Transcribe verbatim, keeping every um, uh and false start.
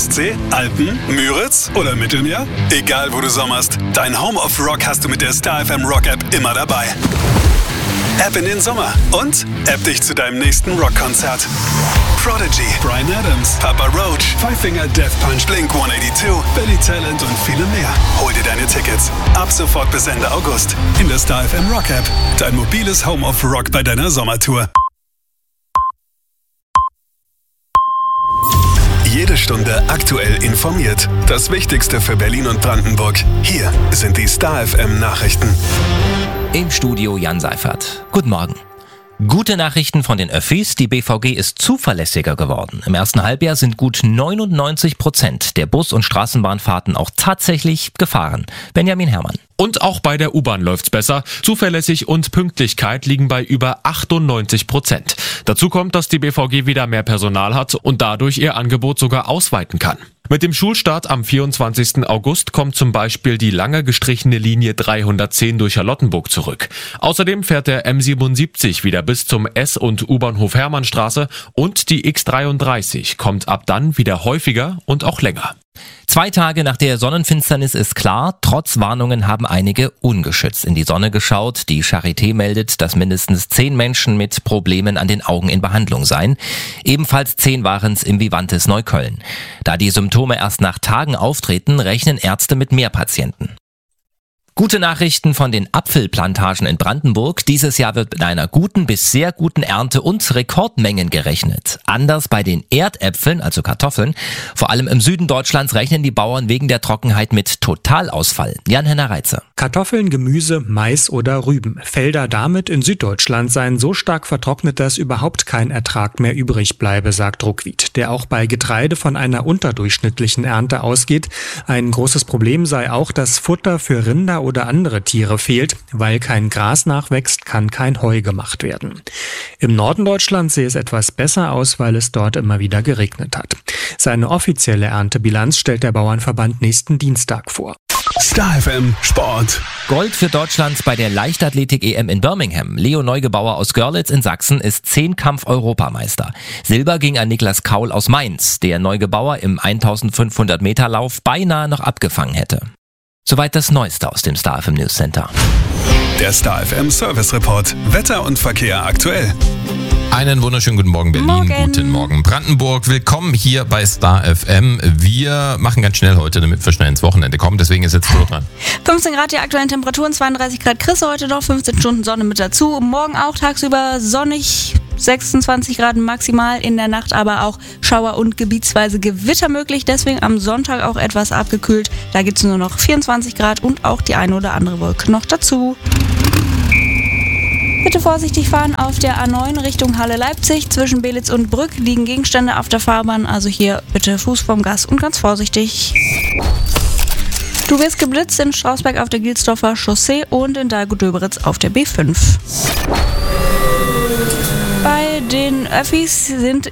Ostsee, Alpen, Müritz oder Mittelmeer? Egal wo du sommerst, dein Home of Rock hast du mit der Star F M Rock App immer dabei. App in den Sommer und App dich zu deinem nächsten Rockkonzert. Prodigy, Bryan Adams, Papa Roach, Five Finger Death Punch, Blink hundertzweiundachtzig, Billy Talent und viele mehr. Hol dir deine Tickets ab sofort bis Ende August in der Star F M Rock App. Dein mobiles Home of Rock bei deiner Sommertour. Jede Stunde aktuell informiert. Das Wichtigste für Berlin und Brandenburg. Hier sind die Star F M Nachrichten. Im Studio Jan Seifert. Guten Morgen. Gute Nachrichten von den Öffis. Die B V G ist zuverlässiger geworden. Im ersten Halbjahr sind gut neunundneunzig Prozent der Bus- und Straßenbahnfahrten auch tatsächlich gefahren. Benjamin Herrmann. Und auch bei der U-Bahn läuft's besser. Zuverlässig und Pünktlichkeit liegen bei über achtundneunzig Prozent. Dazu kommt, dass die B V G wieder mehr Personal hat und dadurch ihr Angebot sogar ausweiten kann. Mit dem Schulstart am vierundzwanzigsten August kommt zum Beispiel die lange gestrichene Linie dreihundertzehn durch Charlottenburg zurück. Außerdem fährt der M siebenundsiebzig wieder bis zum S- und U-Bahnhof Hermannstraße und die X dreiunddreißig kommt ab dann wieder häufiger und auch länger. Zwei Tage nach der Sonnenfinsternis ist klar, trotz Warnungen haben einige ungeschützt in die Sonne geschaut. Die Charité meldet, dass mindestens zehn Menschen mit Problemen an den Augen in Behandlung seien. Ebenfalls zehn waren es im Vivantes Neukölln. Da die Symptome erst nach Tagen auftreten, rechnen Ärzte mit mehr Patienten. Gute Nachrichten von den Apfelplantagen in Brandenburg. Dieses Jahr wird mit einer guten bis sehr guten Ernte und Rekordmengen gerechnet. Anders bei den Erdäpfeln, also Kartoffeln. Vor allem im Süden Deutschlands rechnen die Bauern wegen der Trockenheit mit Totalausfall. Jan-Henner Reitze. Kartoffeln, Gemüse, Mais oder Rüben. Felder damit in Süddeutschland seien so stark vertrocknet, dass überhaupt kein Ertrag mehr übrig bleibe, sagt Ruckwied, der auch bei Getreide von einer unterdurchschnittlichen Ernte ausgeht. Ein großes Problem sei auch, dass Futter für Rinder oder andere Tiere fehlt. Weil kein Gras nachwächst, kann kein Heu gemacht werden. Im Norden Deutschlands sehe es etwas besser aus, weil es dort immer wieder geregnet hat. Seine offizielle Erntebilanz stellt der Bauernverband nächsten Dienstag vor. Star F M Sport. Gold für Deutschland bei der Leichtathletik-E M in Birmingham. Leo Neugebauer aus Görlitz in Sachsen ist Zehnkampf-Europameister. Silber ging an Niklas Kaul aus Mainz, der Neugebauer im eintausendfünfhundert Meter Lauf beinahe noch abgefangen hätte. Soweit das Neueste aus dem Star F M News Center. Der Star F M Service Report. Wetter und Verkehr aktuell. Einen wunderschönen guten Morgen Berlin, Morgen. Guten Morgen Brandenburg. Willkommen hier bei Star F M. Wir machen ganz schnell heute, damit wir schnell ins Wochenende kommen. Deswegen ist jetzt Flo dran. fünfzehn Grad die aktuellen Temperaturen, zweiunddreißig Grad Krisse heute noch, fünfzehn Stunden Sonne mit dazu. Morgen auch tagsüber sonnig, sechsundzwanzig Grad maximal, in der Nacht aber auch Schauer und gebietsweise Gewitter möglich. Deswegen am Sonntag auch etwas abgekühlt. Da gibt es nur noch vierundzwanzig Grad und auch die eine oder andere Wolke noch dazu. Bitte vorsichtig fahren auf der A neun Richtung Halle-Leipzig. Zwischen Belitz und Brück liegen Gegenstände auf der Fahrbahn. Also hier bitte Fuß vom Gas und ganz vorsichtig. Du wirst geblitzt in Strausberg auf der Gilsdorfer Chaussee und in Dahlgut-Döberitz auf der B fünf. Bei den Öffis sind